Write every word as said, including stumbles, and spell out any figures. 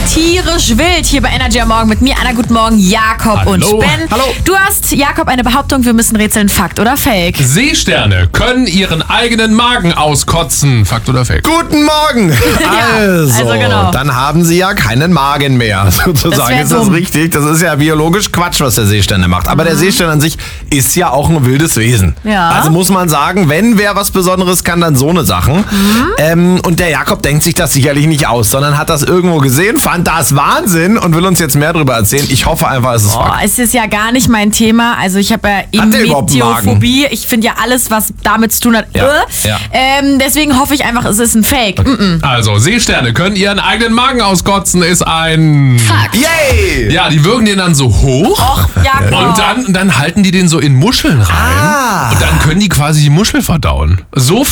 tierisch wild hier bei Energy am Morgen mit mir, Anna. Guten Morgen, Jakob Hallo. und Ben. Hallo. Du hast, Jakob, eine Behauptung, wir müssen rätseln, Fakt oder Fake? Seesterne können ihren eigenen Magen auskotzen. Fakt oder Fake? Guten Morgen! Ja, Also, also genau. dann haben sie ja keinen Magen mehr. Sozusagen wär ist das dumm. richtig. Das ist ja biologisch Quatsch, was der Seestern macht. Aber der Seestern an sich ist ja auch ein wildes Wesen. Ja. Also muss man sagen, wenn wer was Besonderes kann, dann so eine Sachen. Mhm. Ähm, und der Jakob denkt sich das sicherlich nicht aus, sondern hat das irgendwo gesehen, fand das Wahnsinn und will uns jetzt mehr darüber erzählen. Ich hoffe einfach, es ist Oh, Fakt. es ist ja gar nicht mein Thema. Also ich habe ja Hat der überhaupt einen Magen? Meteophobie. Ich finde ja alles, was damit zu tun hat. Ja, Äh. ja. Ähm, deswegen hoffe ich einfach, es ist ein Fake. Mm-mm. Also, Seesterne können ihren eigenen Magen auskotzen, ist ein... Fakt. Yay! Ja, die würgen den dann so hoch. Och, Jakob. Und dann, dann halten die den so in Muscheln rein. Ah. Und dann können die quasi die Muschel verdauen. So